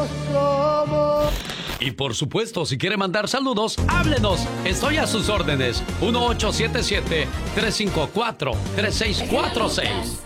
Y por supuesto, si quiere mandar saludos, háblenos. Estoy a sus órdenes. 1877-354-3646.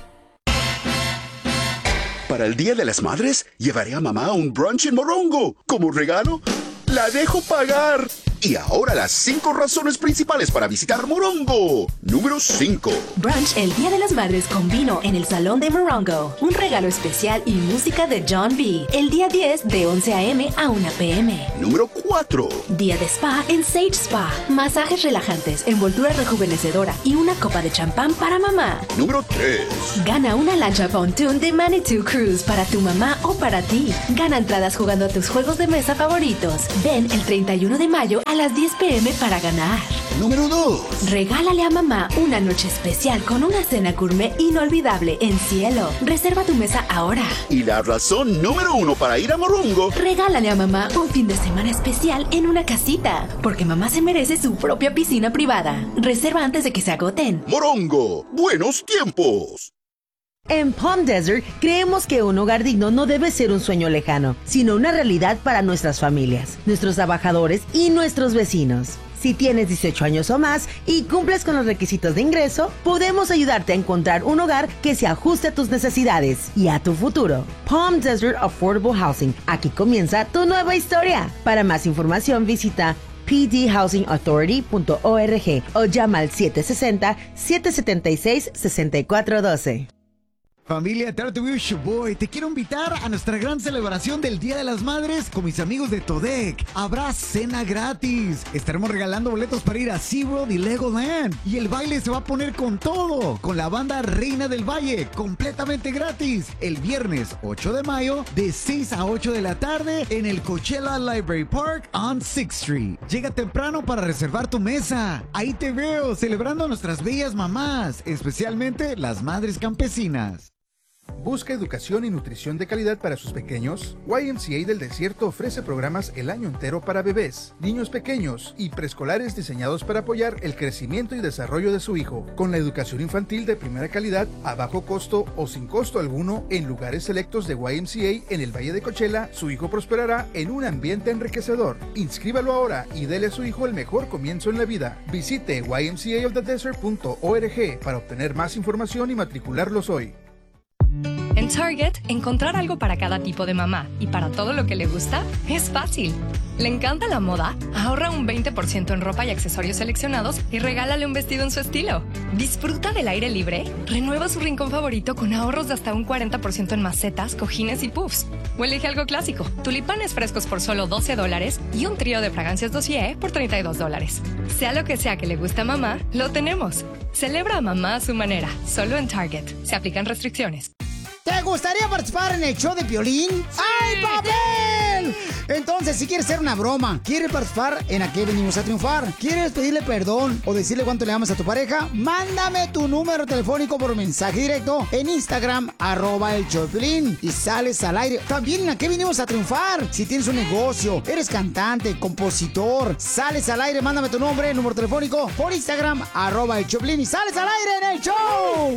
Para el Día de las Madres, llevaré a mamá a un brunch en Morongo. Como regalo, la dejo pagar. Y ahora las 5 razones principales para visitar Morongo. Número 5. Brunch el Día de las Madres con vino en el Salón de Morongo. Un regalo especial y música de John B. El día 10 de 11 a.m. a 1 p.m. Número 4. Día de spa en Sage Spa. Masajes relajantes, envoltura rejuvenecedora y una copa de champán para mamá. Número 3. Gana una lancha pontoon de Manitou Cruise para tu mamá o para ti. Gana entradas jugando a tus juegos de mesa favoritos. Ven el 31 de mayo a las 10 p.m. para ganar. Número 2. Regálale a mamá una noche especial con una cena gourmet inolvidable en Cielo. Reserva tu mesa ahora. Y la razón número 1 para ir a Morongo. Regálale a mamá un fin de semana especial en una casita, porque mamá se merece su propia piscina privada. Reserva antes de que se agoten. Morongo, buenos tiempos. En Palm Desert creemos que un hogar digno no debe ser un sueño lejano, sino una realidad para nuestras familias, nuestros trabajadores y nuestros vecinos. Si tienes 18 años o más y cumples con los requisitos de ingreso, podemos ayudarte a encontrar un hogar que se ajuste a tus necesidades y a tu futuro. Palm Desert Affordable Housing. Aquí comienza tu nueva historia. Para más información visita pdhousingauthority.org o llama al 760-776-6412. Familia Tartu Shoboy, te quiero invitar a nuestra gran celebración del Día de las Madres con mis amigos de Todec. Habrá cena gratis. Estaremos regalando boletos para ir a SeaWorld y Legoland. Y el baile se va a poner con todo, con la banda Reina del Valle, completamente gratis. El viernes 8 de mayo, de 6 a 8 de la tarde, en el Coachella Library Park on 6th Street. Llega temprano para reservar tu mesa. Ahí te veo, celebrando a nuestras bellas mamás, especialmente las madres campesinas. ¿Busca educación y nutrición de calidad para sus pequeños? YMCA del Desierto ofrece programas el año entero para bebés, niños pequeños y preescolares diseñados para apoyar el crecimiento y desarrollo de su hijo, con la educación infantil de primera calidad, a bajo costo o sin costo alguno, en lugares selectos de YMCA en el Valle de Coachella. Su hijo prosperará en un ambiente enriquecedor. Inscríbalo ahora y dele a su hijo el mejor comienzo en la vida. Visite ymcaofthedesert.org para obtener más información y matricularlos hoy. En Target, encontrar algo para cada tipo de mamá y para todo lo que le gusta es fácil. ¿Le encanta la moda? Ahorra un 20% en ropa y accesorios seleccionados y regálale un vestido en su estilo. ¿Disfruta del aire libre? Renueva su rincón favorito con ahorros de hasta un 40% en macetas, cojines y puffs. O elige algo clásico, tulipanes frescos por solo $12 y un trío de fragancias Dossier por $32. Sea lo que sea que le guste a mamá, lo tenemos. Celebra a mamá a su manera, solo en Target. Se aplican restricciones. ¿Te gustaría participar en el show de Piolín? ¡Sí! ¡Hay papel! Entonces, si quieres hacer una broma, ¿quieres participar en A Qué Venimos a Triunfar? ¿Quieres pedirle perdón o decirle cuánto le amas a tu pareja? Mándame tu número telefónico por mensaje directo en Instagram, @el show de Piolín, y sales al aire. También en A Qué Venimos a Triunfar. Si tienes un negocio, eres cantante, compositor, sales al aire, mándame tu nombre, número telefónico por Instagram, @el show de Piolín, y sales al aire en el show.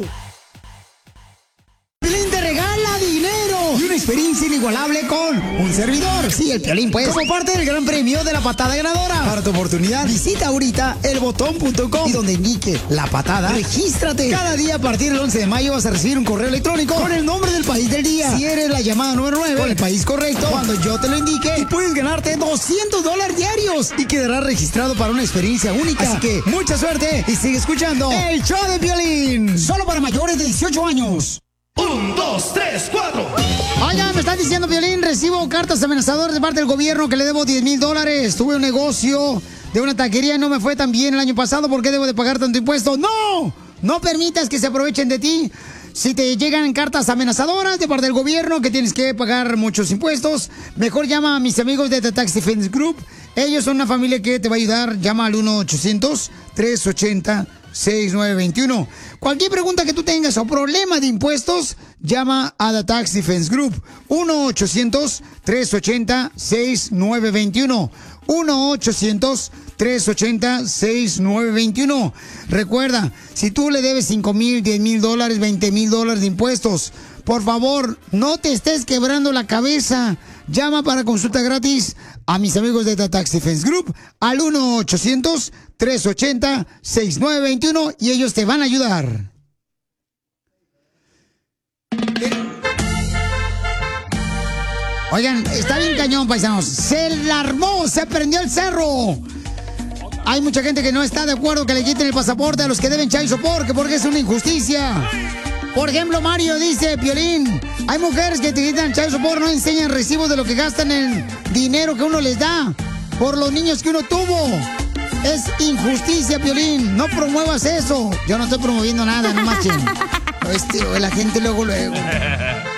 Piolín te regala dinero y una experiencia inigualable con un servidor. Sí, el Piolín, pues. Como parte del gran premio de la patada ganadora. Para tu oportunidad, visita ahorita elbotón.com y donde indique la patada, regístrate. Cada día a partir del 11 de mayo vas a recibir un correo electrónico con el nombre del país del día. Si eres la llamada número 9 con el país correcto, cuando yo te lo indique, y puedes ganarte $200 diarios y quedarás registrado para una experiencia única. Así que mucha suerte y sigue escuchando el show de Piolín. Solo para mayores de 18 años. 1, 2, 3, 4. Oigan, me están diciendo, Piolín, recibo cartas amenazadoras de parte del gobierno que le debo $10,000. Tuve un negocio de una taquería y no me fue tan bien el año pasado. ¿Por qué debo de pagar tanto impuesto? ¡No! No permitas que se aprovechen de ti. Si te llegan cartas amenazadoras de parte del gobierno que tienes que pagar muchos impuestos, mejor llama a mis amigos de The Tax Defense Group. Ellos son una familia que te va a ayudar. Llama al 1-800-380-6921. Cualquier pregunta que tú tengas o problema de impuestos, llama a The Tax Defense Group. 1-800-380-6921. 1-800-380-6921. Recuerda, si tú le debes $5,000, $10,000, $20,000 de impuestos, por favor, no te estés quebrando la cabeza. Llama para consulta gratis a mis amigos de The Tax Defense Group al 1-800-380-6921 y ellos te van a ayudar. Oigan, está bien cañón, paisanos. Se la armó, se prendió el cerro. Hay mucha gente que no está de acuerdo que le quiten el pasaporte a los que deben child support, porque es una injusticia. Por ejemplo, Mario dice, Piolín, hay mujeres que te quitan child support, no enseñan recibos de lo que gastan en dinero que uno les da por los niños que uno tuvo. Es injusticia, Piolín. No promuevas eso. Yo no estoy promoviendo nada, no marchen. La gente luego.